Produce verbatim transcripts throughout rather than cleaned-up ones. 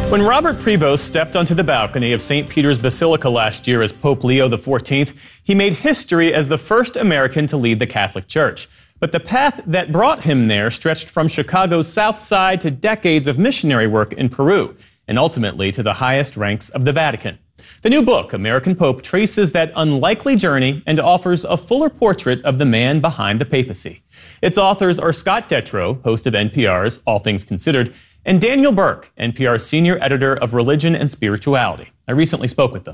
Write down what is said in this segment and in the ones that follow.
When Robert Prevost stepped onto the balcony of Saint Peter's Basilica last year as Pope Leo the fourteenth, he made history as the first American to lead the Catholic Church. But the path that brought him there stretched from Chicago's South Side to decades of missionary work in Peru, and ultimately to the highest ranks of the Vatican. The new book, American Pope, traces that unlikely journey and offers a fuller portrait of the man behind the papacy. Its authors are Scott Detrow, host of N P R's All Things Considered, and Daniel Burke, N P R's senior editor of Religion and Spirituality. I recently spoke with them.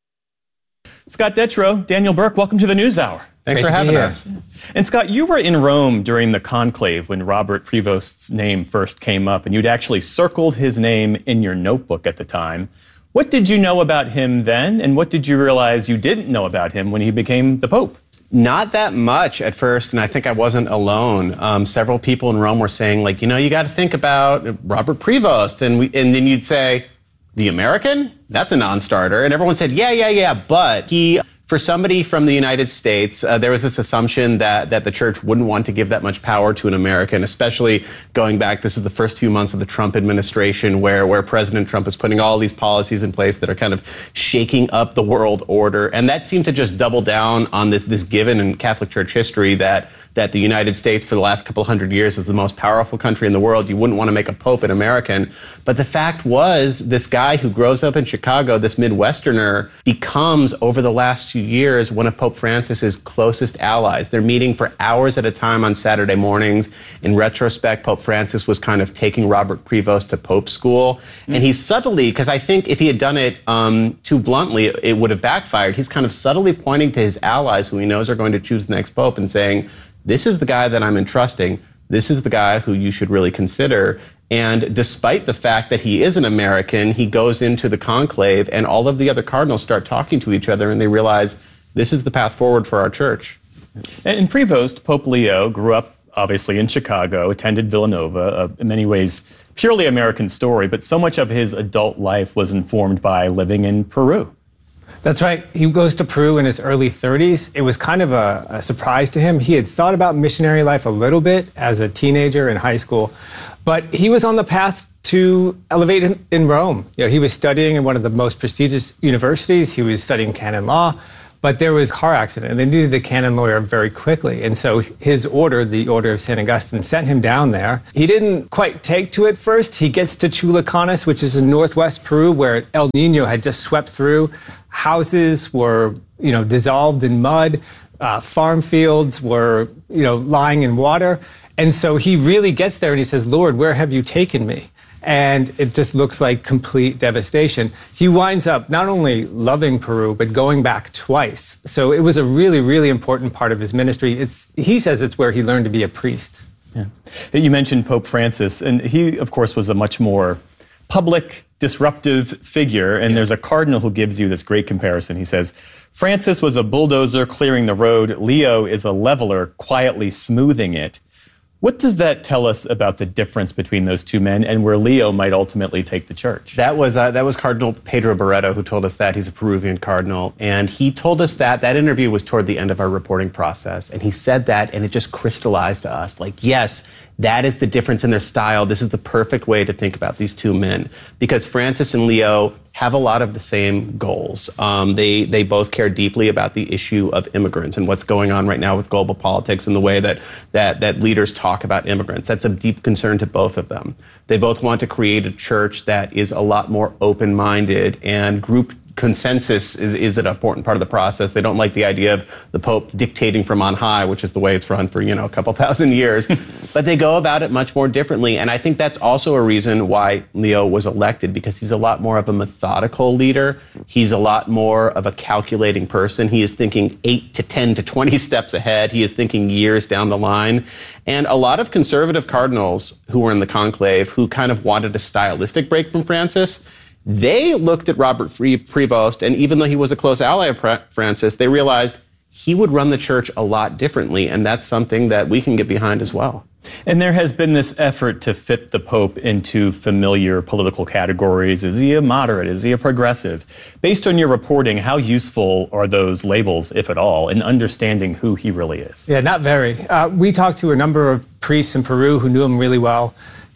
Scott Detrow, Daniel Burke, welcome to the NewsHour. Thanks for having us. And Scott, you were in Rome during the conclave when Robert Prevost's name first came up, and you'd actually circled his name in your notebook at the time. What did you know about him then, and what did you realize you didn't know about him when he became the Pope? Not that much at first, and I think I wasn't alone. Um, several people in Rome were saying, like, you know, you got to think about Robert Prevost, and we, and then you'd say, the American? That's a non-starter. And everyone said, yeah, yeah, yeah, but he... For somebody from the United States, uh, there was this assumption that that the church wouldn't want to give that much power to an American, especially going back, this is the first two months of the Trump administration where, where President Trump is putting all these policies in place that are kind of shaking up the world order. And that seemed to just double down on this, this given in Catholic Church history that that the United States for the last couple hundred years is the most powerful country in the world. You wouldn't want to make a pope an American. But the fact was, this guy who grows up in Chicago, this Midwesterner, becomes, over the last few years, one of Pope Francis's closest allies. They're meeting for hours at a time on Saturday mornings. In retrospect, Pope Francis was kind of taking Robert Prevost to Pope school. Mm-hmm. And he's subtly, because I think if he had done it um, too bluntly, it would have backfired. He's kind of subtly pointing to his allies who he knows are going to choose the next pope and saying, this is the guy that I'm entrusting. This is the guy who you should really consider. And despite the fact that he is an American, he goes into the conclave and all of the other cardinals start talking to each other and they realize this is the path forward for our church. And Prevost, Pope Leo, grew up obviously in Chicago, attended Villanova, a, in many ways purely American story, but so much of his adult life was informed by living in Peru. That's right. He goes to Peru in his early thirties. It was kind of a, a surprise to him. He had thought about missionary life a little bit as a teenager in high school, but he was on the path to elevate him in Rome. You know, he was studying in one of the most prestigious universities. He was studying canon law, but there was a car accident and they needed a canon lawyer very quickly. And so his order, the Order of Saint Augustine, sent him down there. He didn't quite take to it first. He gets to Chulucanes, which is in northwest Peru, where El Nino had just swept through. Houses were, you know, dissolved in mud. Uh, farm fields were, you know, lying in water. And so he really gets there and he says, Lord, where have you taken me? And it just looks like complete devastation. He winds up not only loving Peru, but going back twice. So it was a really, really important part of his ministry. It's, he says it's where he learned to be a priest. Yeah. You mentioned Pope Francis, and he, of course, was a much more public, disruptive figure, and there's a cardinal who gives you this great comparison. He says, Francis was a bulldozer clearing the road. Leo is a leveler quietly smoothing it. What does that tell us about the difference between those two men and where Leo might ultimately take the church? That was uh, that was Cardinal Pedro Barreto who told us that. He's a Peruvian cardinal. And he told us that. That interview was toward the end of our reporting process. And he said that, and it just crystallized to us. Like, yes, that is the difference in their style. This is the perfect way to think about these two men. Because Francis and Leo have a lot of the same goals. Um, they they both care deeply about the issue of immigrants and what's going on right now with global politics and the way that, that, that leaders talk about immigrants. That's a deep concern to both of them. They both want to create a church that is a lot more open-minded, and group consensus is, is an important part of the process. They don't like the idea of the Pope dictating from on high, which is the way it's run for, you know, a couple thousand years. But they go about it much more differently. And I think that's also a reason why Leo was elected, because he's a lot more of a methodical leader. He's a lot more of a calculating person. He is thinking eight to ten to twenty steps ahead. He is thinking years down the line. And a lot of conservative cardinals who were in the conclave who kind of wanted a stylistic break from Francis, they looked at Robert Prevost, and even though he was a close ally of Francis, they realized he would run the church a lot differently, and that's something that we can get behind as well. And there has been this effort to fit the Pope into familiar political categories. Is he a moderate? Is he a progressive? Based on your reporting, how useful are those labels, if at all, in understanding who he really is? Yeah, not very. Uh, we talked to a number of priests in Peru who knew him really well.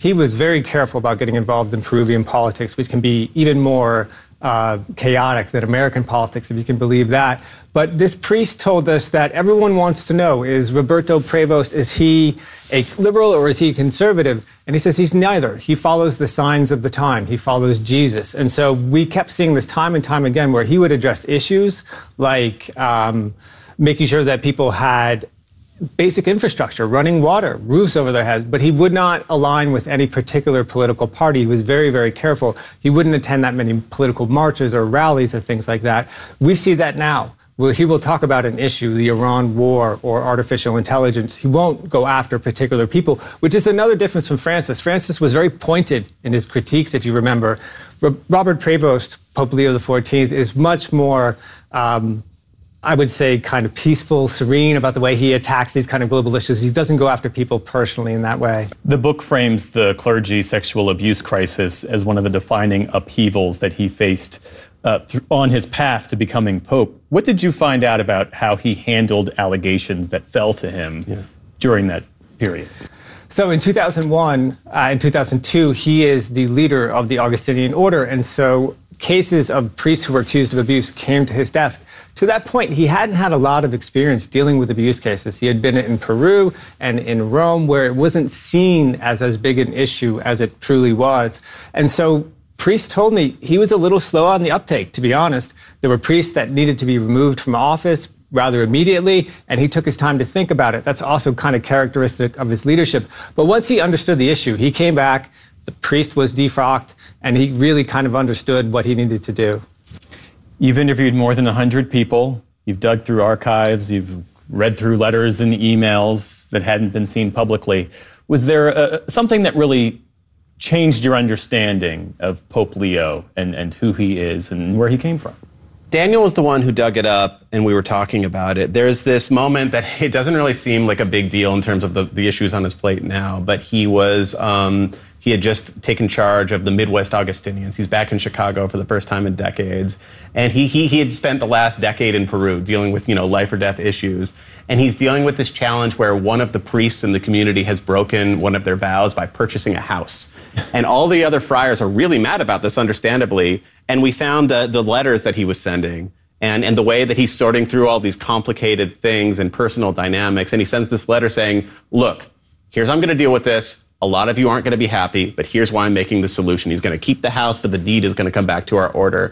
he was very careful about getting involved in Peruvian politics, which can be even more uh, chaotic than American politics, if you can believe that. But this priest told us that everyone wants to know, is Roberto Prevost, is he a liberal or is he a conservative? And he says he's neither. He follows the signs of the time. He follows Jesus. And so we kept seeing this time and time again where he would address issues like um, making sure that people had basic infrastructure, running water, roofs over their heads, but he would not align with any particular political party. He was very, very careful. He wouldn't attend that many political marches or rallies or things like that. We see that now. Well, he will talk about an issue, the Iran war or artificial intelligence. He won't go after particular people, which is another difference from Francis. Francis was very pointed in his critiques, if you remember. Robert Prevost, Pope Leo the fourteenth, is much more um, I would say, kind of peaceful, serene about the way he attacks these kind of global issues. He doesn't go after people personally in that way. The book frames the clergy sexual abuse crisis as one of the defining upheavals that he faced uh, th- on his path to becoming pope. What did you find out about how he handled allegations that fell to him yeah. during that period? So in two thousand one uh, and two thousand two, he is the leader of the Augustinian order. And so cases of priests who were accused of abuse came to his desk. To that point, he hadn't had a lot of experience dealing with abuse cases. He had been in Peru and in Rome, where it wasn't seen as as big an issue as it truly was. And so priests told me he was a little slow on the uptake, to be honest. There were priests that needed to be removed from office rather immediately, and he took his time to think about it. That's also kind of characteristic of his leadership. But once he understood the issue, he came back, the priest was defrocked, and he really kind of understood what he needed to do. You've interviewed more than one hundred people. You've dug through archives. You've read through letters and emails that hadn't been seen publicly. Was there a, something that really changed your understanding of Pope Leo and, and who he is and where he came from? Daniel was the one who dug it up, and we were talking about it. There's this moment that it doesn't really seem like a big deal in terms of the, the issues on his plate now, but he was, um, he had just taken charge of the Midwest Augustinians. He's back in Chicago for the first time in decades. And he, he, he had spent the last decade in Peru dealing with, you know, life or death issues. And he's dealing with this challenge where one of the priests in the community has broken one of their vows by purchasing a house. And all the other friars are really mad about this, understandably. And we found the, the letters that he was sending and, and the way that he's sorting through all these complicated things and personal dynamics. And he sends this letter saying, look, here's how I'm going to deal with this. A lot of you aren't going to be happy, but here's why I'm making the solution. He's going to keep the house, but the deed is going to come back to our order.